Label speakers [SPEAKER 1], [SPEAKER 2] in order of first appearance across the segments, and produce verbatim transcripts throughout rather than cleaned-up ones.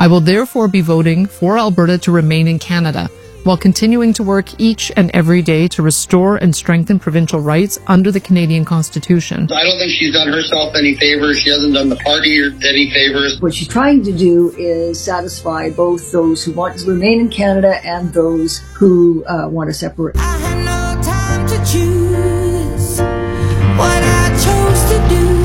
[SPEAKER 1] I will therefore be voting for Alberta to remain in Canada, while continuing to work each and every day to restore and strengthen provincial rights under the Canadian Constitution.
[SPEAKER 2] I don't think she's done herself any favors. She hasn't done the party any favors.
[SPEAKER 3] What she's trying to do is satisfy both those who want to remain in Canada and those who uh, want to separate.
[SPEAKER 4] I had no time to choose what I chose to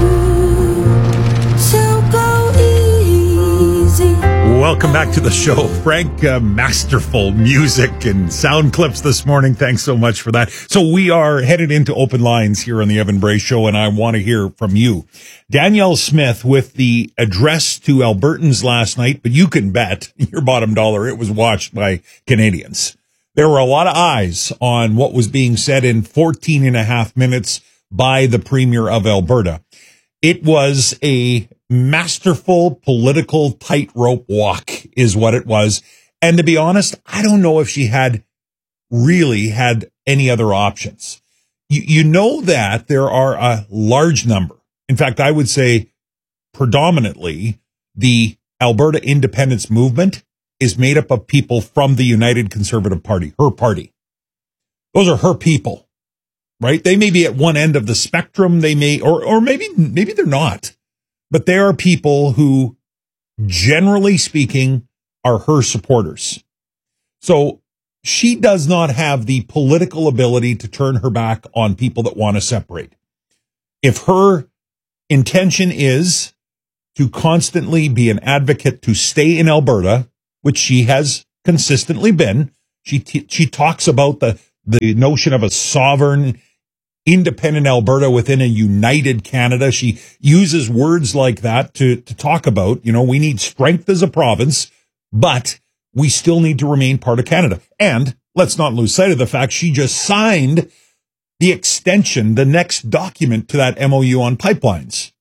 [SPEAKER 4] do, so go easy.
[SPEAKER 5] Welcome back to the show. Frank, uh, masterful music and sound clips this morning. Thanks so much for that. So we are headed into open lines here on the Evan Bray Show, and I want to hear from you. Danielle Smith with the address to Albertans last night, but you can bet your bottom dollar it was watched by Canadians. There were a lot of eyes on what was being said in fourteen and a half minutes by the Premier of Alberta. It was a masterful political tightrope walk is what it was. And to be honest, I don't know if she had really had any other options. You, you know that there are a large number. In fact, I would say predominantly the Alberta independence movement is made up of people from the United Conservative Party, her party. Those are her people, right? They may be at one end of the spectrum. They may, or, or maybe, maybe they're not. But there are people who, generally speaking, are her supporters. So she does not have the political ability to turn her back on people that want to separate. If her intention is to constantly be an advocate to stay in Alberta, which she has consistently been, she t- she talks about the, the notion of a sovereign independent Alberta within a united Canada. She uses words like that to, to talk about, you know, we need strength as a province, but we still need to remain part of Canada. And let's not lose sight of the fact she just signed the extension, the next document to that M O U on pipelines.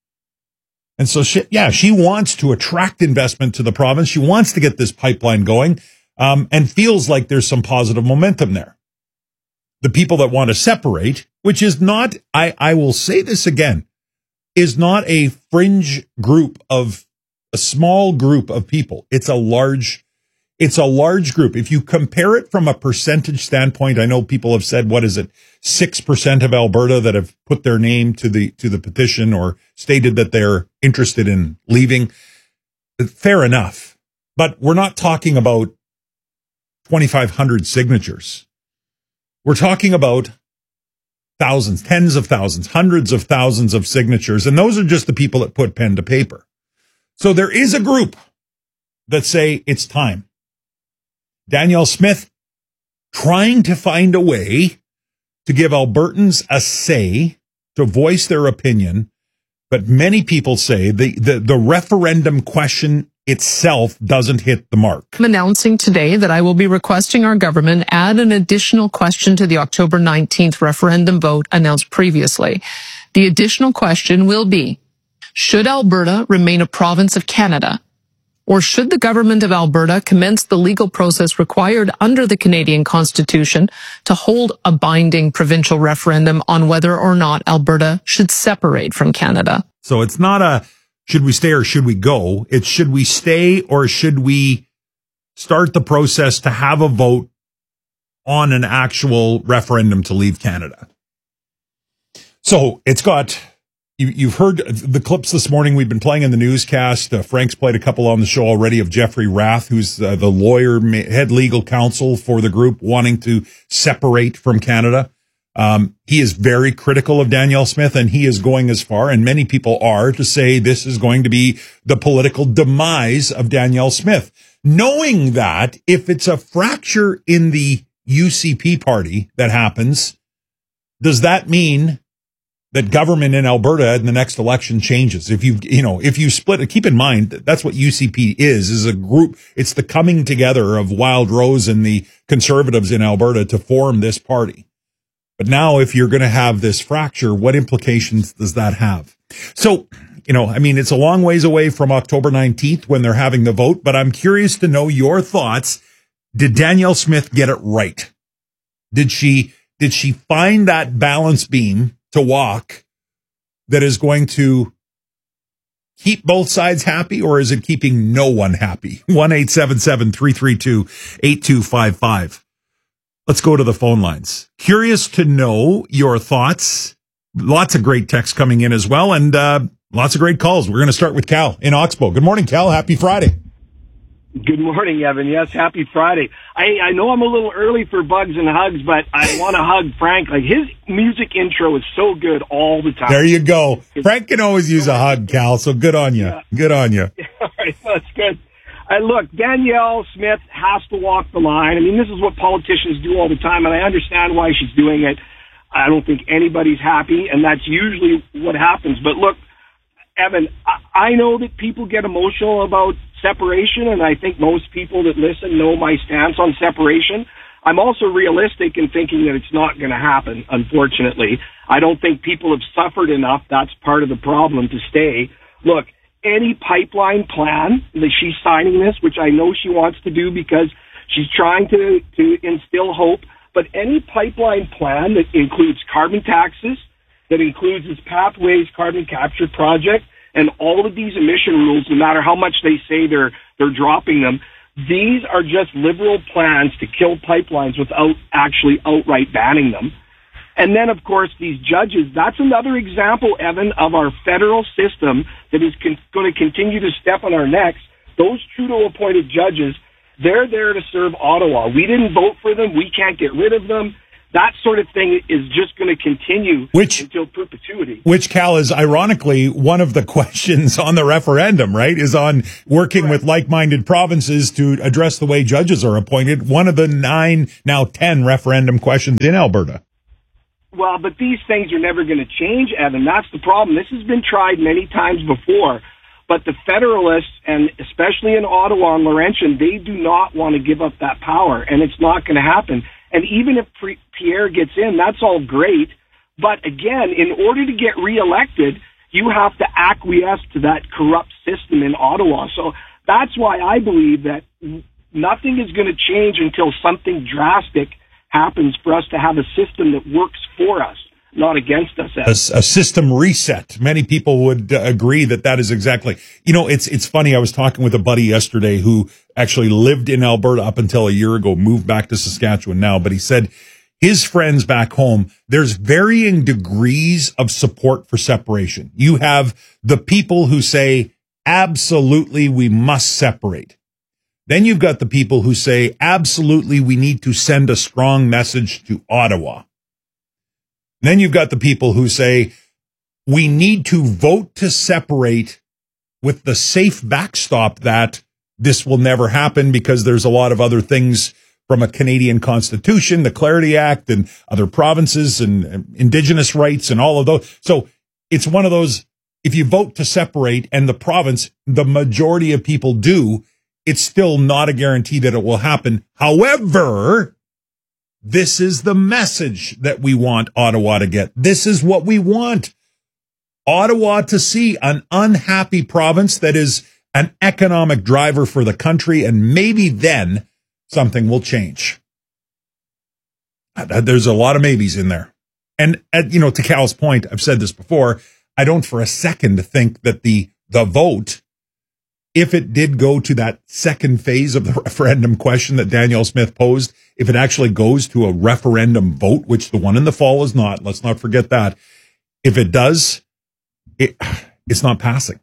[SPEAKER 5] And so, she, yeah, she wants to attract investment to the province. She wants to get this pipeline going, um, and feels like there's some positive momentum there. The people that want to separate, which is not, I, I will say this again, is not a fringe group of, a small group of people. It's a large, it's a large group. If you compare it from a percentage standpoint, I know people have said, what is it, six percent of Alberta that have put their name to the, to the petition or stated that they're interested in leaving. Fair enough. But we're not talking about twenty-five hundred signatures. We're talking about thousands, tens of thousands, hundreds of thousands of signatures, and those are just the people that put pen to paper. So there is a group that say it's time. Danielle Smith trying to find a way to give Albertans a say to voice their opinion, but many people say the, the, the referendum question itself doesn't hit the mark.
[SPEAKER 1] I'm announcing today that I will be requesting our government add an additional question to the October nineteenth referendum vote announced previously. The additional question will be, should Alberta remain a province of Canada? Or should the government of Alberta commence the legal process required under the Canadian Constitution to hold a binding provincial referendum on whether or not Alberta should separate from Canada?
[SPEAKER 5] So it's not a should we stay or should we go? It's should we stay or should we start the process to have a vote on an actual referendum to leave Canada? So it's got, you, you've heard the clips this morning. We've been playing in the newscast. Uh, Frank's played a couple on the show already of Jeffrey Rath, who's uh, the lawyer, head legal counsel for the group wanting to separate from Canada. Um, he is very critical of Danielle Smith, and he is going as far, and many people are, to say this is going to be the political demise of Danielle Smith. Knowing that if it's a fracture in the U C P party that happens, does that mean that government in Alberta in the next election changes? If you, you know, if you split it, keep in mind that that's what U C P is, is a group. It's the coming together of Wild Rose and the Conservatives in Alberta to form this party. But now if you're going to have this fracture, what implications does that have? So, you know, I mean, it's a long ways away from October nineteenth when they're having the vote, but I'm curious to know your thoughts. Did Danielle Smith get it right? Did she, did she find that balance beam to walk that is going to keep both sides happy, or is it keeping no one happy? one eight seven seven, three three two, eight two five five. Let's go to the phone lines. Curious to know your thoughts. Lots of great texts coming in as well, and uh, lots of great calls. We're going to start with Cal in Oxbow. Good morning, Cal. Happy Friday.
[SPEAKER 6] Good morning, Evan. Yes, happy Friday. I, I know I'm a little early for bugs and hugs, but I want to hug Frank. Like, his music intro is so good all the time.
[SPEAKER 5] There you go. Frank can always use a hug, Cal, so good on you. Yeah. Good on you.
[SPEAKER 6] All right, that's good. Uh, look, Danielle Smith has to walk the line. I mean, this is what politicians do all the time, and I understand why she's doing it. I don't think anybody's happy, and that's usually what happens. But look, Evan, I know that people get emotional about separation, and I think most people that listen know my stance on separation. I'm also realistic in thinking that it's not going to happen, unfortunately. I don't think people have suffered enough. That's part of the problem to stay. Look, any pipeline plan that she's signing this, which I know she wants to do because she's trying to, to instill hope, but any pipeline plan that includes carbon taxes, that includes this Pathways carbon capture project, and all of these emission rules, no matter how much they say they're they're dropping them, these are just liberal plans to kill pipelines without actually outright banning them. And then, of course, these judges, that's another example, Evan, of our federal system that is con- going to continue to step on our necks. Those Trudeau-appointed judges, they're there to serve Ottawa. We didn't vote for them. We can't get rid of them. That sort of thing is just going to continue
[SPEAKER 5] which,
[SPEAKER 6] until perpetuity.
[SPEAKER 5] Which, Cal, is ironically one of the questions on the referendum, right, is on working right. with like-minded provinces to address the way judges are appointed. One of the nine, now ten referendum questions in Alberta.
[SPEAKER 6] Well, but these things are never going to change, Evan. That's the problem. This has been tried many times before. But the Federalists, and especially in Ottawa and Laurentian, they do not want to give up that power, and it's not going to happen. And even if Pierre gets in, that's all great. But again, in order to get reelected, you have to acquiesce to that corrupt system in Ottawa. So that's why I believe that nothing is going to change until something drastic happens for us to have a system that works for us, not against us.
[SPEAKER 5] A, a system reset. Many people would uh, agree that that is exactly, you know, it's, it's funny. I was talking with a buddy yesterday who actually lived in Alberta up until a year ago, moved back to Saskatchewan now, but he said his friends back home, there's varying degrees of support for separation. You have the people who say, absolutely, we must separate. Then you've got the people who say, absolutely, we need to send a strong message to Ottawa. Then you've got the people who say, we need to vote to separate with the safe backstop that this will never happen because there's a lot of other things from a Canadian Constitution, the Clarity Act, and other provinces and, and Indigenous rights and all of those. So it's one of those, if you vote to separate and the province, the majority of people do, it's still not a guarantee that it will happen. However, this is the message that we want Ottawa to get. This is what we want Ottawa to see, an unhappy province that is an economic driver for the country, and maybe then something will change. There's a lot of maybes in there. And, at, you know, to Cal's point, I've said this before, I don't for a second think that the the vote, if it did go to that second phase of the referendum question that Danielle Smith posed, if it actually goes to a referendum vote, which the one in the fall is not, let's not forget that. If it does, it, it's not passing.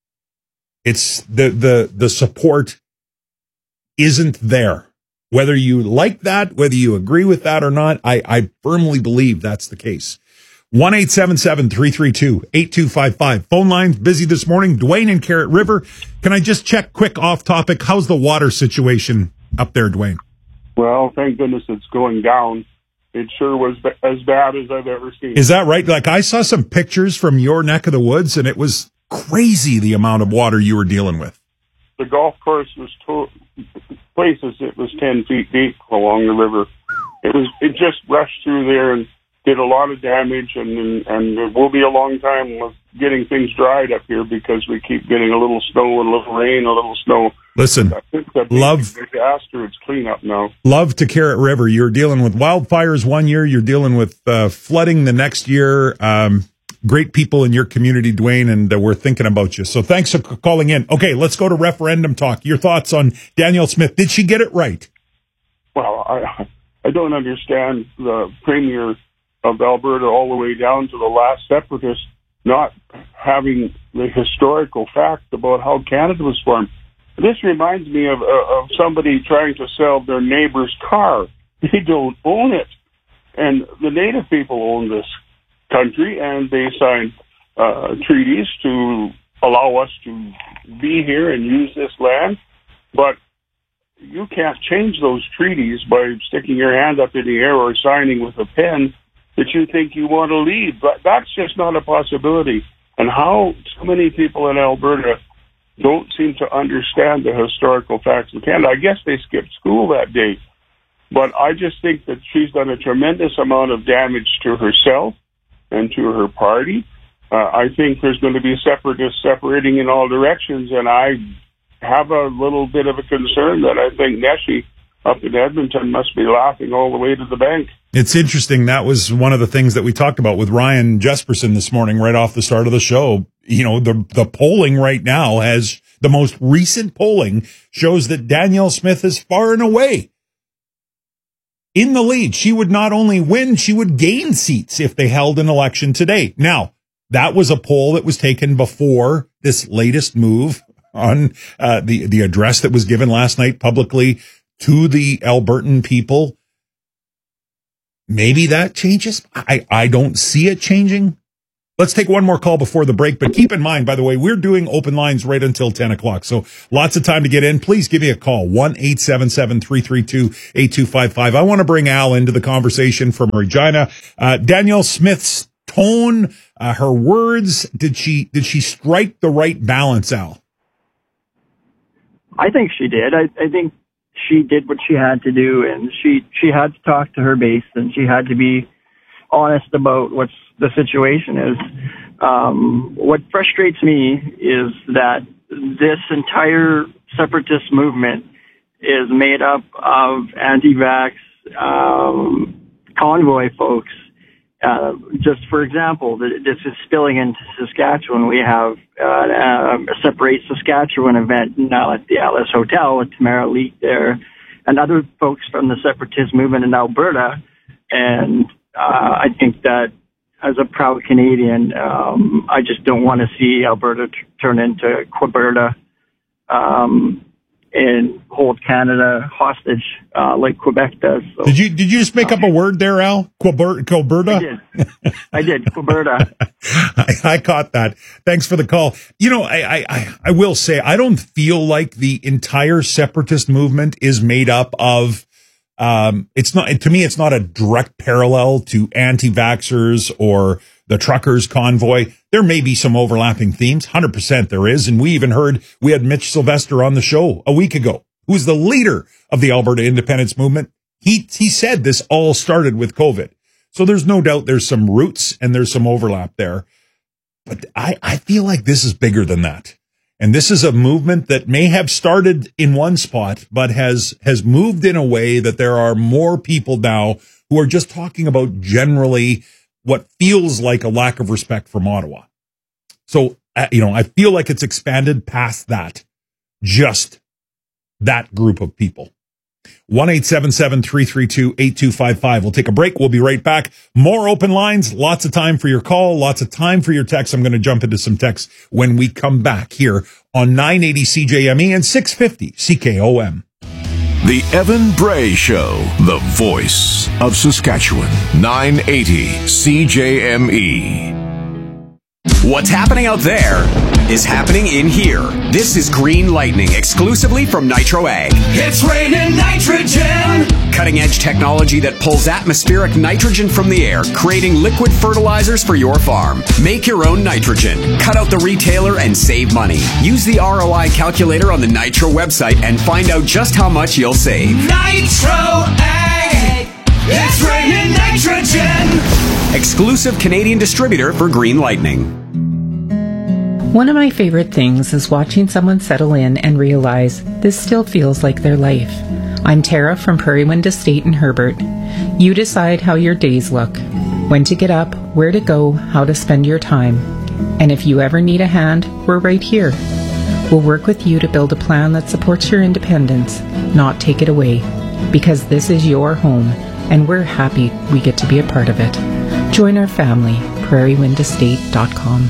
[SPEAKER 5] It's the, the, the support isn't there. Whether you like that, whether you agree with that or not, I, I firmly believe that's the case. one eight seven seven, three three two, eight two five five. Phone lines busy this morning. Dwayne in Carrot River. Can I just check quick off topic? How's the water situation up there, Dwayne?
[SPEAKER 7] Well, thank goodness it's going down. It sure was b- as bad as I've ever seen.
[SPEAKER 5] Is that right? Like, I saw some pictures from your neck of the woods, and it was crazy the amount of water you were dealing with.
[SPEAKER 7] The golf course was to- places it was ten feet deep along the river. It was it just rushed through there and did a lot of damage, and, and and it will be a long time with getting things dried up here because we keep getting a little snow, a little rain, a little snow.
[SPEAKER 5] Listen, love
[SPEAKER 7] disaster. It's cleanup now.
[SPEAKER 5] Love to Carrot River. You're dealing with wildfires one year. You're dealing with uh, flooding the next year. Um, great people in your community, Dwayne, and uh, we're thinking about you. So thanks for c- calling in. Okay, let's go to referendum talk. Your thoughts on Danielle Smith. Did she get it right?
[SPEAKER 7] Well, I I don't understand the Premier of Alberta all the way down to the last separatist not having the historical fact about how Canada was formed. This reminds me of, uh, of somebody trying to sell their neighbor's car. They don't own it. And the Native people own this country, and they signed uh, treaties to allow us to be here and use this land. But you can't change those treaties by sticking your hand up in the air or signing with a pen that you think you want to lead. But that's just not a possibility. And how so many people in Alberta don't seem to understand the historical facts of Canada. I guess they skipped school that day. But I just think that she's done a tremendous amount of damage to herself and to her party. Uh, I think there's going to be separatists separating in all directions, and I have a little bit of a concern that I think Nessie up in Edmonton must be laughing all the way to the bank.
[SPEAKER 5] It's interesting. That was one of the things that we talked about with Ryan Jesperson this morning, right off the start of the show. You know, the the polling right now has, the most recent polling shows that Danielle Smith is far and away in the lead. She would not only win, she would gain seats if they held an election today. Now, that was a poll that was taken before this latest move on uh, the, the address that was given last night publicly to the Albertan people. Maybe that changes. I, I don't see it changing. Let's take one more call before the break. But keep in mind, by the way, we're doing open lines right until ten o'clock. So lots of time to get in. Please give me a call. one eight seven seven, three three two, eight two five five. I want to bring Al into the conversation from Regina. Uh, Danielle Smith's tone, uh, her words, did she, did she strike the right balance, Al?
[SPEAKER 8] I think she did. I, I think she did what she had to do, and she, she had to talk to her base, and she had to be honest about what's the situation is. Um, what frustrates me is that this entire separatist movement is made up of anti-vax um, convoy folks. Uh, just for example, this is spilling into Saskatchewan. We have uh, a Separate Saskatchewan event now at the Alice Hotel with Tamara Leak there and other folks from the separatist movement in Alberta. And uh, I think that as a proud Canadian, um, I just don't want to see Alberta t- turn into Queberta um, and hold Canada hostage uh, like Quebec does. So,
[SPEAKER 5] did you did you just make uh, up a word there, Al? Queber- Queberta?
[SPEAKER 8] I did. I did. Queberta.
[SPEAKER 5] I, I caught that. Thanks for the call. You know, I, I I will say I don't feel like the entire separatist movement is made up of. Um, it's not, to me, it's not a direct parallel to anti-vaxxers or the truckers convoy. There may be some overlapping themes. one hundred percent there is. And we even heard, we had Mitch Sylvester on the show a week ago, who's the leader of the Alberta independence movement. He, he said this all started with COVID. So there's no doubt there's some roots and there's some overlap there. But I, I feel like this is bigger than that. And this is a movement that may have started in one spot, but has, has moved in a way that there are more people now who are just talking about generally what feels like a lack of respect from Ottawa. So, uh, you know, I feel like it's expanded past that, just that group of people. one eight seven seven, three three two, eight two five five. We'll take a break. We'll be right back. More open lines. Lots of time for your call. Lots of time for your text. I'm going to jump into some texts when we come back here on nine eighty C J M E and six fifty C K O M.
[SPEAKER 9] The Evan Bray Show, the voice of Saskatchewan. nine eighty C J M E.
[SPEAKER 10] What's happening out there is happening in here. This is Green Lightning, exclusively from Nitro Ag.
[SPEAKER 4] It's raining nitrogen!
[SPEAKER 10] Cutting-edge technology that pulls atmospheric nitrogen from the air, creating liquid fertilizers for your farm. Make your own nitrogen. Cut out the retailer and save money. Use the R O I calculator on the Nitro website and find out just how much you'll save.
[SPEAKER 4] Nitro Ag! It's raining nitrogen!
[SPEAKER 10] Exclusive Canadian distributor for Green Lightning.
[SPEAKER 11] One of my favorite things is watching someone settle in and realize this still feels like their life. I'm Tara from Prairie Wind Estate in Herbert. You decide how your days look. When to get up, where to go, how to spend your time. And if you ever need a hand, we're right here. We'll work with you to build a plan that supports your independence, not take it away. Because this is your home, and we're happy we get to be a part of it. Join our family, prairie wind estate dot com.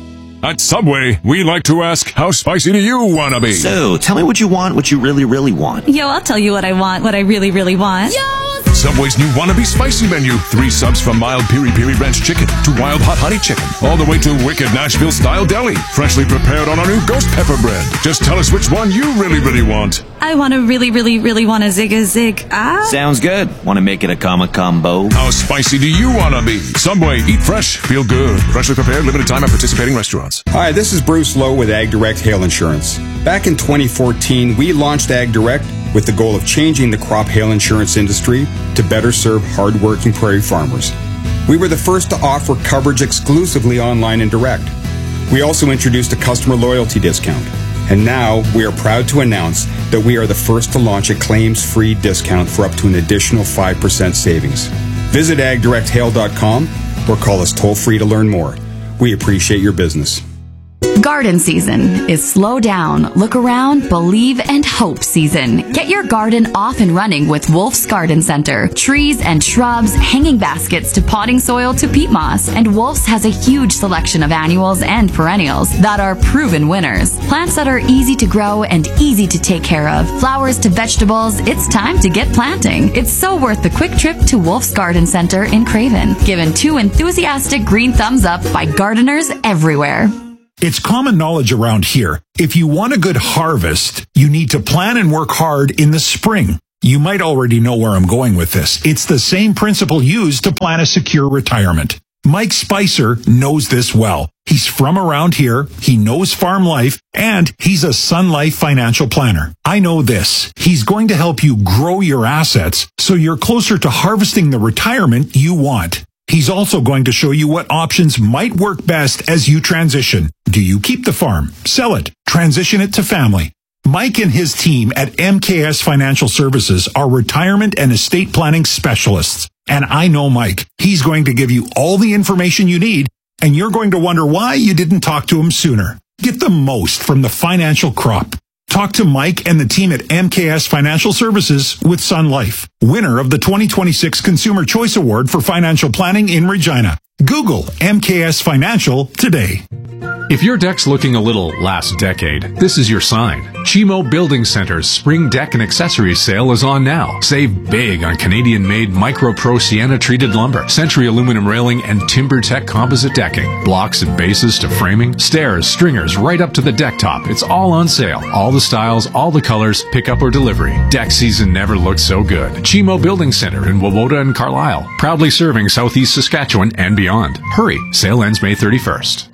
[SPEAKER 9] At Subway, we like to ask, how spicy do you want to be?
[SPEAKER 12] So, tell me what you want, what you really, really want.
[SPEAKER 13] Yo, I'll tell you what I want, what I really, really want. Yo!
[SPEAKER 9] Subway's new Wannabe Spicy menu. Three subs from mild piri piri ranch chicken to wild hot honey chicken, all the way to wicked Nashville style deli, freshly prepared on our new ghost pepper bread. Just tell us which one you really, really want.
[SPEAKER 13] I want to really, really, really want a zig a zig. Ah.
[SPEAKER 12] Sounds good. Want to make it a comma combo?
[SPEAKER 9] How spicy do you want to be? Subway, eat fresh, feel good. Freshly prepared, limited time at participating restaurants.
[SPEAKER 14] Hi, this is Bruce Lowe with Ag Direct Hail Insurance. Back in twenty fourteen, we launched Ag Direct with the goal of changing the crop hail insurance industry to better serve hard-working prairie farmers. We were the first to offer coverage exclusively online and direct. We also introduced a customer loyalty discount. And now we are proud to announce that we are the first to launch a claims-free discount for up to an additional five percent savings. Visit ag direct hail dot com or call us toll-free to learn more. We appreciate your business.
[SPEAKER 15] Garden season is slow down, look around, believe, and hope season. Get your garden off and running with Wolf's Garden Center. Trees and shrubs, hanging baskets to potting soil to peat moss. And Wolf's has a huge selection of annuals and perennials that are proven winners. Plants that are easy to grow and easy to take care of. Flowers to vegetables, it's time to get planting. It's so worth the quick trip to Wolf's Garden Center in Craven. Given two enthusiastic green thumbs up by gardeners everywhere.
[SPEAKER 5] It's common knowledge around here. If you want a good harvest, you need to plan and work hard in the spring. You might already know where I'm going with this. It's the same principle used to plan a secure retirement. Mike Spicer knows this well. He's from around here, he knows farm life, and he's a Sun Life financial planner. I know this. He's going to help you grow your assets so you're closer to harvesting the retirement you want. He's also going to show you what options might work best as you transition. Do you keep the farm, sell it, transition it to family? Mike and his team at M K S Financial Services are retirement and estate planning specialists. And I know Mike. He's going to give you all the information you need, and you're going to wonder why you didn't talk to him sooner. Get the most from the financial crop. Talk to Mike and the team at M K S Financial Services with Sun Life, winner of the twenty twenty-six Consumer Choice Award for Financial Planning in Regina. Google M K S Financial today.
[SPEAKER 16] If your deck's looking a little last decade, this is your sign. Chimo Building Center's Spring Deck and Accessories Sale is on now. Save big on Canadian-made Micro Pro Sienna-treated lumber, Century aluminum railing, and TimberTech composite decking. Blocks and bases to framing, stairs, stringers, right up to the deck top. It's all on sale. All the styles, all the colors, pickup or delivery. Deck season never looked so good. Chimo Building Center in Wawota and Carlisle. Proudly serving Southeast Saskatchewan and beyond. Hurry, sale ends May thirty-first.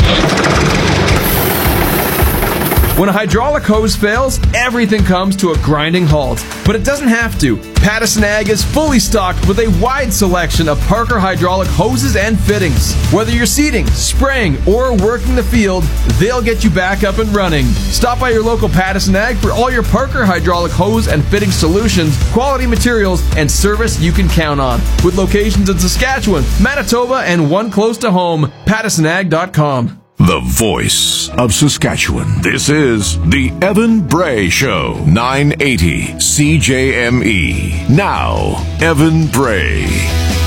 [SPEAKER 17] When a hydraulic hose fails, everything comes to a grinding halt. But it doesn't have to. Pattison Ag is fully stocked with a wide selection of Parker hydraulic hoses and fittings. Whether you're seeding, spraying, or working the field, they'll get you back up and running. Stop by your local Pattison Ag for all your Parker hydraulic hose and fitting solutions, quality materials, and service you can count on. With locations in Saskatchewan, Manitoba, and one close to home, pattison ag dot com.
[SPEAKER 9] The voice of Saskatchewan. This is the Evan Bray Show. nine eighty C J M E. Now, Evan Bray.